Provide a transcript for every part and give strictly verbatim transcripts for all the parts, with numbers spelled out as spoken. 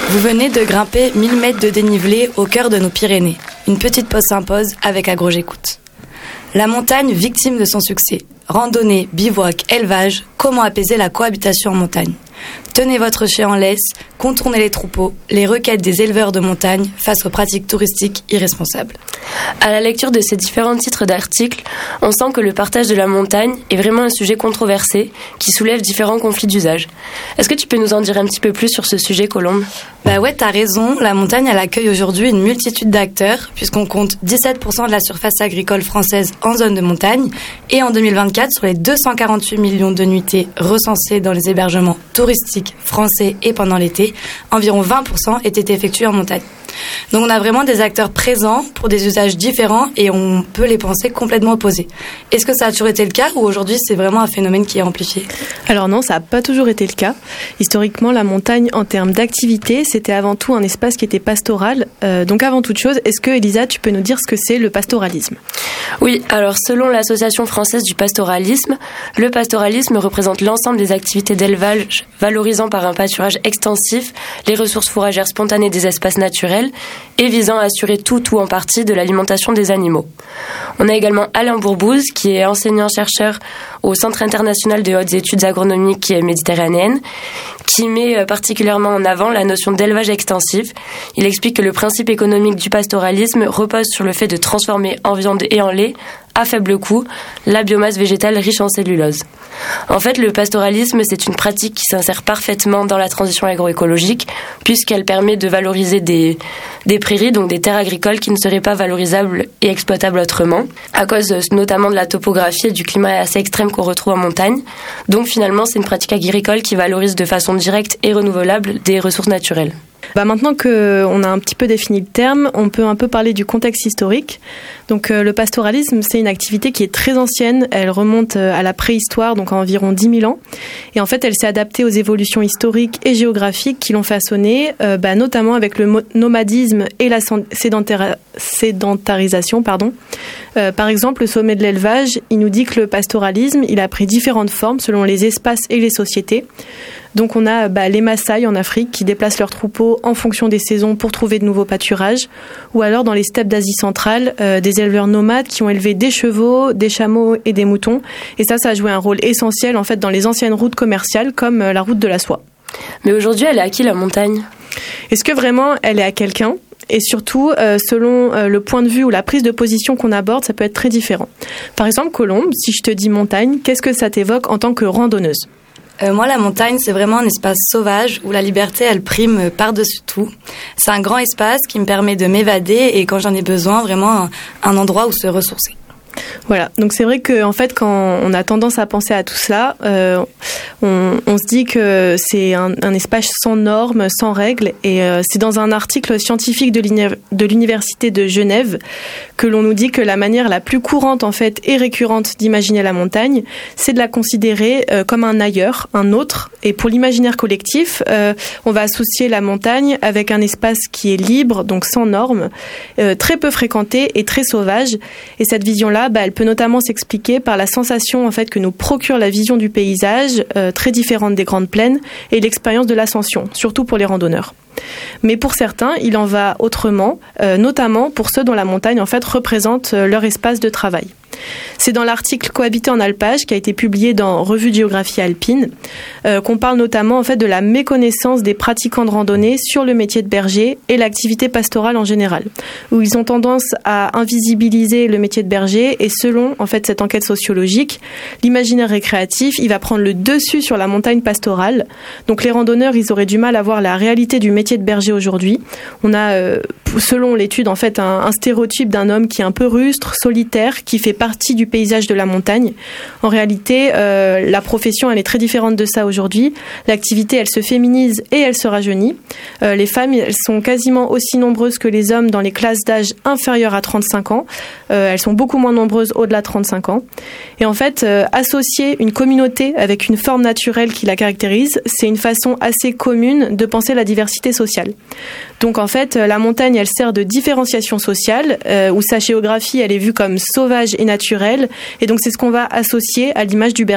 Vous venez de grimper mille mètres de dénivelé au cœur de nos Pyrénées. Une petite pause s'impose avec AgroGécoute. La montagne victime de son succès. Randonnée, bivouac, élevage, comment apaiser la cohabitation en montagne? Tenez votre chien en laisse, contournez les troupeaux, les requêtes des éleveurs de montagne face aux pratiques touristiques irresponsables. À la lecture de ces différents titres d'articles, on sent que le partage de la montagne est vraiment un sujet controversé qui soulève différents conflits d'usage. Est-ce que tu peux nous en dire un petit peu plus sur ce sujet, Colombe? Bah ouais, t'as raison, la montagne elle accueille aujourd'hui une multitude d'acteurs puisqu'on compte dix-sept pour cent de la surface agricole française en zone de montagne et en deux mille vingt-quatre, sur les deux cent quarante-huit millions de nuitées recensées dans les hébergements touristiques français et pendant l'été, environ vingt pour cent étaient effectués en montagne. Donc on a vraiment des acteurs présents pour des usages différents et on peut les penser complètement opposés. Est-ce que ça a toujours été le cas ou aujourd'hui c'est vraiment un phénomène qui est amplifié? Alors non, ça n'a pas toujours été le cas. Historiquement, la montagne, en termes d'activité, c'était avant tout un espace qui était pastoral. Euh, donc avant toute chose, est-ce que Elisa, tu peux nous dire ce que c'est le pastoralisme? Oui, alors selon l'Association française du pastoralisme, le pastoralisme représente l'ensemble des activités d'élevage valorisant par un pâturage extensif les ressources fourragères spontanées des espaces naturels et visant à assurer tout ou en partie de l'alimentation des animaux. On a également Alain Bourbouze, qui est enseignant-chercheur au Centre international de hautes études agronomiques méditerranéennes, qui met particulièrement en avant la notion d'élevage extensif. Il explique que le principe économique du pastoralisme repose sur le fait de transformer en viande et en lait, à faible coût, la biomasse végétale riche en cellulose. En fait, le pastoralisme, c'est une pratique qui s'insère parfaitement dans la transition agroécologique, puisqu'elle permet de valoriser des, des prairies, donc des terres agricoles qui ne seraient pas valorisables et exploitables autrement, à cause notamment de la topographie et du climat assez extrême qu'on retrouve en montagne. Donc finalement, c'est une pratique agricole qui valorise de façon directe et renouvelable des ressources naturelles. Bah maintenant qu'on a un petit peu défini le terme, on peut un peu parler du contexte historique. Donc euh, le pastoralisme, c'est une activité qui est très ancienne. Elle remonte à la préhistoire, donc à environ dix mille ans. Et en fait, elle s'est adaptée aux évolutions historiques et géographiques qui l'ont façonnée, euh, bah, notamment avec le nomadisme et la sédentari- sédentarisation. Pardon. Euh, par exemple, le sommet de l'élevage, il nous dit que le pastoralisme, il a pris différentes formes selon les espaces et les sociétés. Donc on a bah, les Maasai en Afrique qui déplacent leurs troupeaux en fonction des saisons pour trouver de nouveaux pâturages, ou alors dans les steppes d'Asie centrale, euh, des éleveurs nomades qui ont élevé des chevaux, des chameaux et des moutons. Et ça, ça a joué un rôle essentiel en fait dans les anciennes routes commerciales comme euh, la route de la soie. Mais aujourd'hui, elle est à qui la montagne? Est-ce que vraiment elle est à quelqu'un? Et surtout, euh, selon euh, le point de vue ou la prise de position qu'on aborde, ça peut être très différent. Par exemple, Colombe, si je te dis montagne, qu'est-ce que ça t'évoque en tant que randonneuse? Euh, moi, la montagne, c'est vraiment un espace sauvage où la liberté, elle prime par-dessus tout. C'est un grand espace qui me permet de m'évader et quand j'en ai besoin, vraiment un, un endroit où se ressourcer. Voilà, donc c'est vrai qu'en fait, quand on a tendance à penser à tout cela, euh, on, on se dit que c'est un, un espace sans normes, sans règles, et euh, c'est dans un article scientifique de, de l'Université de Genève que l'on nous dit que la manière la plus courante en fait et récurrente d'imaginer la montagne, c'est de la considérer euh, comme un ailleurs, un autre, et pour l'imaginaire collectif, euh, on va associer la montagne avec un espace qui est libre, donc sans normes, euh, très peu fréquenté et très sauvage, et cette vision-là, bah, elle peut notamment s'expliquer par la sensation en fait que nous procure la vision du paysage, euh, très différente des grandes plaines, et l'expérience de l'ascension, surtout pour les randonneurs. Mais pour certains, il en va autrement, euh, notamment pour ceux dont la montagne en fait représente euh, leur espace de travail. C'est dans l'article Cohabiter en alpage qui a été publié dans Revue de géographie alpine euh, qu'on parle notamment en fait de la méconnaissance des pratiquants de randonnée sur le métier de berger et l'activité pastorale en général, où ils ont tendance à invisibiliser le métier de berger et selon en fait cette enquête sociologique, l'imaginaire récréatif il va prendre le dessus sur la montagne pastorale. Donc les randonneurs ils auraient du mal à voir la réalité du métier de berger aujourd'hui. On a euh, selon l'étude en fait un, un stéréotype d'un homme qui est un peu rustre, solitaire, qui fait partie du paysage de la montagne. En réalité, euh, la profession, elle est très différente de ça aujourd'hui. L'activité, elle se féminise et elle se rajeunit. Euh, les femmes, elles sont quasiment aussi nombreuses que les hommes dans les classes d'âge inférieures à trente-cinq ans. Euh, elles sont beaucoup moins nombreuses au-delà de trente-cinq ans. Et en fait, euh, associer une communauté avec une forme naturelle qui la caractérise, c'est une façon assez commune de penser la diversité sociale. Donc en fait, la montagne, elle sert de différenciation sociale, euh, où sa géographie, elle est vue comme sauvage et naturelle, et donc c'est ce qu'on va associer à l'image du berger.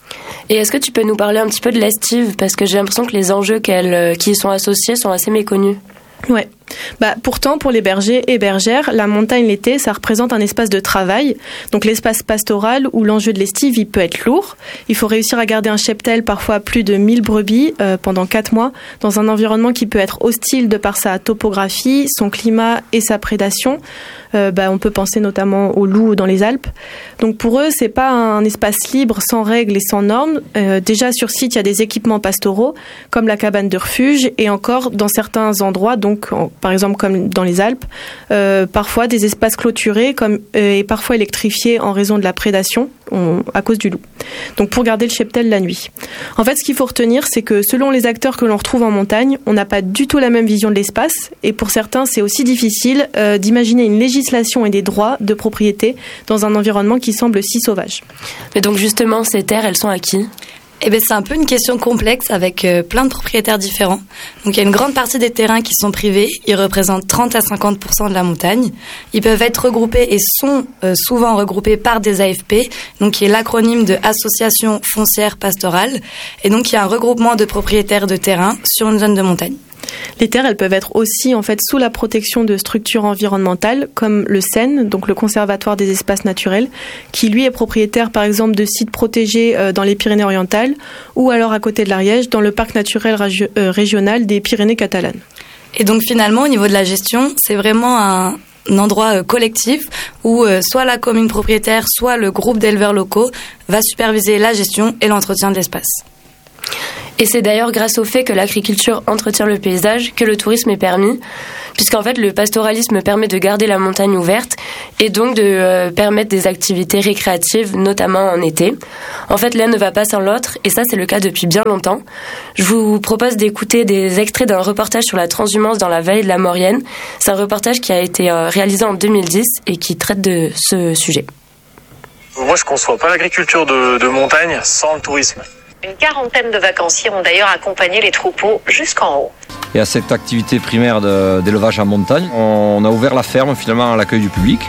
Et est-ce que tu peux nous parler un petit peu de l'estive, parce que j'ai l'impression que les enjeux qu'elle, qui y sont associés sont assez méconnus. Ouais. Bah, pourtant, pour les bergers et bergères, la montagne l'été, ça représente un espace de travail. Donc l'espace pastoral où l'enjeu de l'estive, il peut être lourd. Il faut réussir à garder un cheptel, parfois plus de mille brebis, euh, pendant quatre mois, dans un environnement qui peut être hostile de par sa topographie, son climat et sa prédation. Euh, bah, on peut penser notamment aux loups dans les Alpes. Donc pour eux, c'est pas un espace libre, sans règles et sans normes. Euh, déjà sur site, il y a des équipements pastoraux, comme la cabane de refuge, et encore dans certains endroits, donc en, par exemple comme dans les Alpes, euh, parfois des espaces clôturés comme, euh, et parfois électrifiés en raison de la prédation on, à cause du loup. Donc pour garder le cheptel la nuit. En fait, ce qu'il faut retenir, c'est que selon les acteurs que l'on retrouve en montagne, on n'a pas du tout la même vision de l'espace, et pour certains, c'est aussi difficile euh, d'imaginer une législation et des droits de propriété dans un environnement qui semble si sauvage. Mais donc justement, ces terres, elles sont à qui ? Eh bien, c'est un peu une question complexe avec euh, plein de propriétaires différents. Donc, il y a une grande partie des terrains qui sont privés. Ils représentent trente à cinquante pour cent de la montagne. Ils peuvent être regroupés et sont euh, souvent regroupés par des A F P, donc qui est l'acronyme de Association Foncière Pastorale. Et donc, il y a un regroupement de propriétaires de terrains sur une zone de montagne. Les terres, elles peuvent être aussi en fait sous la protection de structures environnementales comme le C E N, donc le Conservatoire des espaces naturels, qui lui est propriétaire par exemple de sites protégés euh, dans les Pyrénées-Orientales ou alors à côté de l'Ariège dans le parc naturel régio- euh, régional des Pyrénées catalanes. Et donc finalement, au niveau de la gestion, c'est vraiment un un endroit euh, collectif où euh, soit la commune propriétaire, soit le groupe d'éleveurs locaux va superviser la gestion et l'entretien de l'espace. Et c'est d'ailleurs grâce au fait que l'agriculture entretient le paysage que le tourisme est permis, puisqu'en fait le pastoralisme permet de garder la montagne ouverte et donc de euh, permettre des activités récréatives, notamment en été. En fait, l'un ne va pas sans l'autre, et ça c'est le cas depuis bien longtemps. Je vous propose d'écouter des extraits d'un reportage sur la transhumance dans la vallée de la Maurienne. C'est un reportage qui a été euh, réalisé en deux mille dix et qui traite de ce sujet. Moi, je ne conçois pas l'agriculture de, de montagne sans le tourisme. Une quarantaine de vacanciers ont d'ailleurs accompagné les troupeaux jusqu'en haut. Et à cette activité primaire de, d'élevage en montagne, on a ouvert la ferme finalement à l'accueil du public.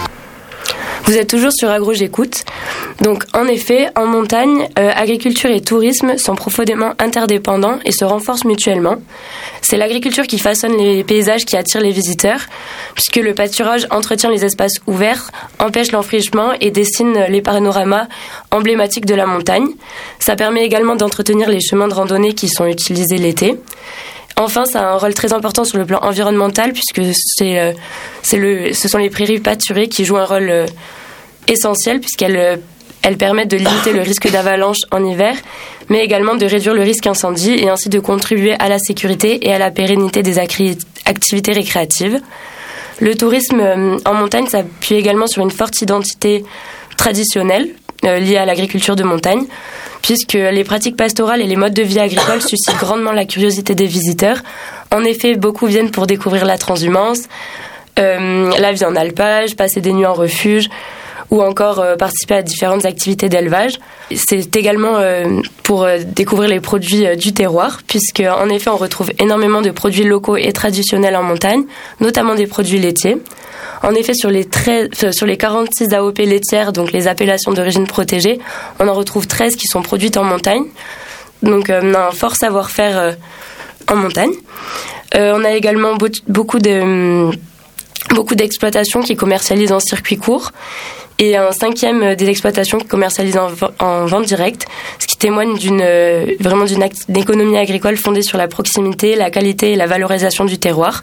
Vous êtes toujours sur Agro J'écoute. Donc, en effet, en montagne, euh, agriculture et tourisme sont profondément interdépendants et se renforcent mutuellement. C'est l'agriculture qui façonne les paysages qui attirent les visiteurs, puisque le pâturage entretient les espaces ouverts, empêche l'enfrichement et dessine les panoramas emblématiques de la montagne. Ça permet également d'entretenir les chemins de randonnée qui sont utilisés l'été. Enfin, ça a un rôle très important sur le plan environnemental, puisque c'est, euh, c'est le, ce sont les prairies pâturées qui jouent un rôle euh, essentiel, puisqu'elles euh, elles permettent de limiter le risque d'avalanche en hiver, mais également de réduire le risque incendie et ainsi de contribuer à la sécurité et à la pérennité des acri- activités récréatives. Le tourisme euh, en montagne s'appuie également sur une forte identité traditionnelle euh, liée à l'agriculture de montagne, puisque les pratiques pastorales et les modes de vie agricoles suscitent grandement la curiosité des visiteurs. En effet, beaucoup viennent pour découvrir la transhumance, euh, la vie en alpage, passer des nuits en refuge, ou encore euh, participer à différentes activités d'élevage. C'est également euh, pour euh, découvrir les produits euh, du terroir, puisque en effet on retrouve énormément de produits locaux et traditionnels en montagne, notamment des produits laitiers. En effet, sur les, treize, sur les quarante-six A O P laitières, donc les appellations d'origine protégée, on en retrouve treize qui sont produites en montagne. Donc euh, on a un fort savoir-faire euh, en montagne. Euh, on a également be- beaucoup de... beaucoup d'exploitations qui commercialisent en circuit court et un cinquième des exploitations qui commercialisent en, en vente directe, ce qui témoigne d'une, vraiment d'une, act- d'une économie agricole fondée sur la proximité, la qualité et la valorisation du terroir.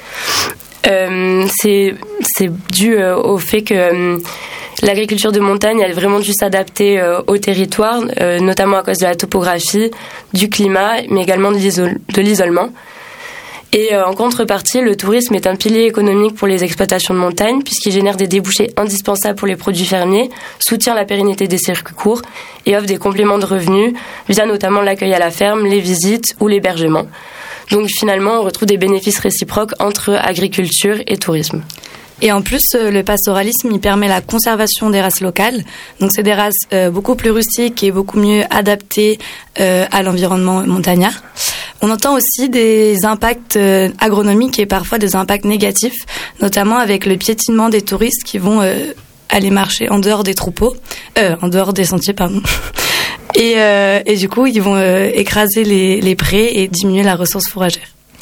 Euh, c'est, c'est dû euh, au fait que euh, l'agriculture de montagne a vraiment dû s'adapter euh, au territoire, euh, notamment à cause de la topographie, du climat, mais également de, l'isol- de l'isolement. Et euh, en contrepartie, le tourisme est un pilier économique pour les exploitations de montagne, puisqu'il génère des débouchés indispensables pour les produits fermiers, soutient la pérennité des circuits courts et offre des compléments de revenus, via notamment l'accueil à la ferme, les visites ou l'hébergement. Donc finalement, on retrouve des bénéfices réciproques entre agriculture et tourisme. Et en plus, le pastoralisme, il permet la conservation des races locales. Donc, c'est des races euh, beaucoup plus rustiques et beaucoup mieux adaptées euh, à l'environnement montagnard. On entend aussi des impacts euh, agronomiques et parfois des impacts négatifs, notamment avec le piétinement des touristes qui vont euh, aller marcher en dehors des troupeaux, euh, en dehors des sentiers, pardon. Et, euh, et du coup, ils vont euh, écraser les, les prés et diminuer la ressource fourragère.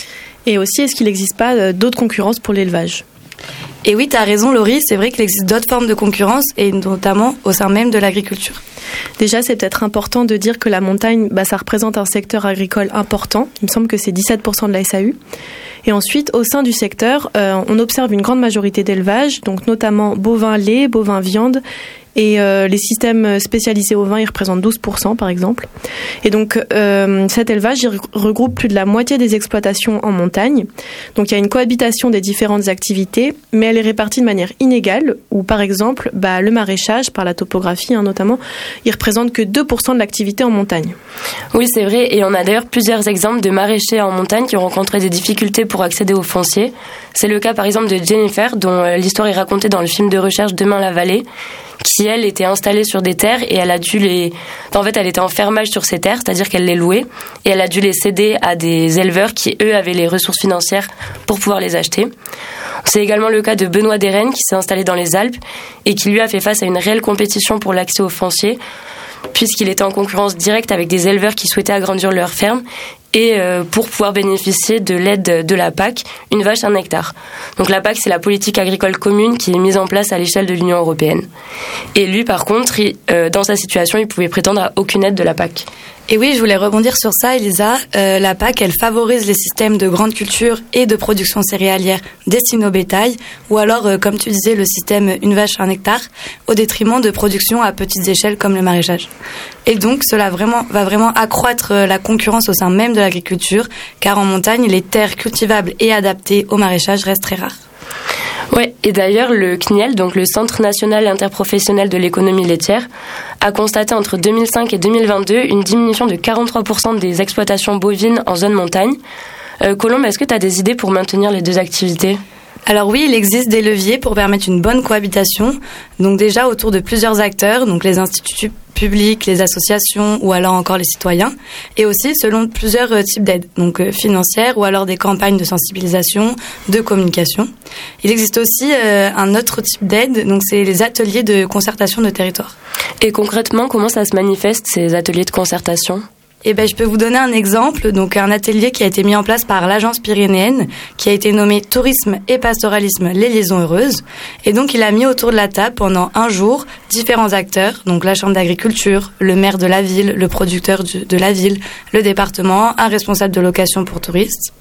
Et aussi, est-ce qu'il n'existe pas d'autres concurrences pour l'élevage ? Et oui, tu as raison Laurie, c'est vrai qu'il existe d'autres formes de concurrence, et notamment au sein même de l'agriculture. Déjà, c'est peut-être important de dire que la montagne, bah, ça représente un secteur agricole important. Il me semble que c'est dix-sept pour cent de la S A U. Et ensuite, au sein du secteur, euh, on observe une grande majorité d'élevage, donc notamment bovin lait, bovin viande. Et euh, les systèmes spécialisés au vin, ils représentent douze pour cent par exemple. Et donc euh, cet élevage, il regroupe plus de la moitié des exploitations en montagne. Donc il y a une cohabitation des différentes activités, mais elle est répartie de manière inégale, où par exemple bah, le maraîchage, par la topographie hein, notamment, il représente que deux pour cent de l'activité en montagne. Oui, c'est vrai, et on a d'ailleurs plusieurs exemples de maraîchers en montagne qui ont rencontré des difficultés pour accéder au foncier. C'est le cas par exemple de Jennifer, dont l'histoire est racontée dans le film de recherche Demain la vallée, qui elle était installée sur des terres et elle a dû les... En fait, elle était en fermage sur ces terres, c'est-à-dire qu'elle les louait et elle a dû les céder à des éleveurs qui, eux, avaient les ressources financières pour pouvoir les acheter. C'est également le cas de Benoît Desrennes qui s'est installé dans les Alpes et qui lui a fait face à une réelle compétition pour l'accès au foncier puisqu'il était en concurrence directe avec des éleveurs qui souhaitaient agrandir leur ferme et euh, pour pouvoir bénéficier de l'aide de la P A C, une vache un hectare. Donc la P A C, c'est la politique agricole commune qui est mise en place à l'échelle de l'Union européenne. Et lui, par contre, il, euh, dans sa situation, il pouvait prétendre à aucune aide de la P A C. Et oui, je voulais rebondir sur ça, Elisa. Euh, la P A C, elle favorise les systèmes de grande culture et de production céréalière destinés au bétail, ou alors, euh, comme tu disais, le système une vache un hectare, au détriment de productions à petites échelles comme le maraîchage. Et donc, cela vraiment, va vraiment accroître la concurrence au sein même de l'agriculture, car en montagne, les terres cultivables et adaptées au maraîchage restent très rares. Ouais, et d'ailleurs, le C N I E L, donc le Centre national interprofessionnel de l'économie laitière, a constaté entre deux mille cinq et deux mille vingt-deux une diminution de quarante-trois pour cent des exploitations bovines en zone montagne. Euh, Colombe, est-ce que tu as des idées pour maintenir les deux activités ? Alors oui, il existe des leviers pour permettre une bonne cohabitation, donc déjà autour de plusieurs acteurs, donc les instituts publics, les associations ou alors encore les citoyens, et aussi selon plusieurs types d'aides, donc euh, financières ou alors des campagnes de sensibilisation, de communication. Il existe aussi euh, un autre type d'aide, donc c'est les ateliers de concertation de territoire. Et concrètement, comment ça se manifeste, ces ateliers de concertation ? Eh ben, je peux vous donner un exemple, donc un atelier qui a été mis en place par l'agence pyrénéenne, qui a été nommé Tourisme et Pastoralisme, les liaisons heureuses. Et donc, il a mis autour de la table pendant un jour différents acteurs, donc la chambre d'agriculture, le maire de la ville, le producteur de la ville, le département, un responsable de location pour touristes.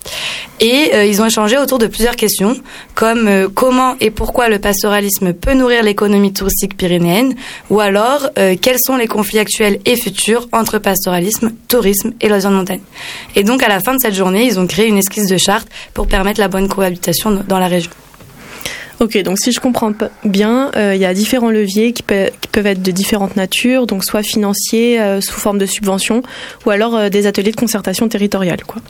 Et euh, ils ont échangé autour de plusieurs questions, comme euh, comment et pourquoi le pastoralisme peut nourrir l'économie touristique pyrénéenne, ou alors euh, quels sont les conflits actuels et futurs entre pastoralisme, tourisme et loisirs de montagne. Et donc, à la fin de cette journée, ils ont créé une esquisse de charte pour permettre la bonne cohabitation dans la région. Ok, donc si je comprends bien, euh, il y a différents leviers qui, pe- qui peuvent être de différentes natures, donc soit financiers, euh, sous forme de subventions, ou alors euh, des ateliers de concertation territoriale, quoi.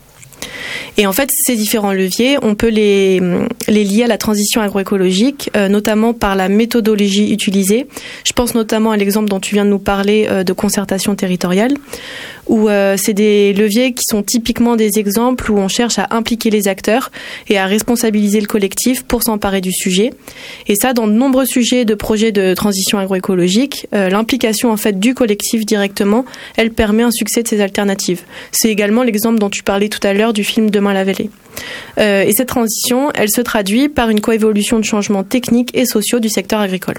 Et en fait, ces différents leviers, on peut les, les lier à la transition agroécologique, euh, notamment par la méthodologie utilisée. Je pense notamment à l'exemple dont tu viens de nous parler euh, de concertation territoriale, où euh, c'est des leviers qui sont typiquement des exemples où on cherche à impliquer les acteurs et à responsabiliser le collectif pour s'emparer du sujet. Et ça, dans de nombreux sujets de projets de transition agroécologique, euh, l'implication en fait du collectif directement, elle permet un succès de ces alternatives. C'est également l'exemple dont tu parlais tout à l'heure du film Demain la vallée. Euh, et cette transition, elle se traduit par une coévolution de changements techniques et sociaux du secteur agricole.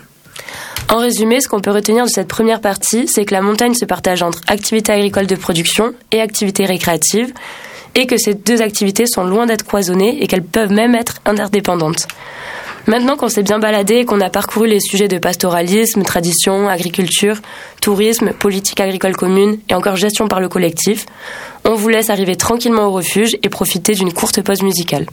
En résumé, ce qu'on peut retenir de cette première partie, c'est que la montagne se partage entre activités agricoles de production et activités récréatives, et que ces deux activités sont loin d'être cloisonnées et qu'elles peuvent même être interdépendantes. Maintenant qu'on s'est bien baladé et qu'on a parcouru les sujets de pastoralisme, tradition, agriculture, tourisme, politique agricole commune et encore gestion par le collectif, on vous laisse arriver tranquillement au refuge et profiter d'une courte pause musicale.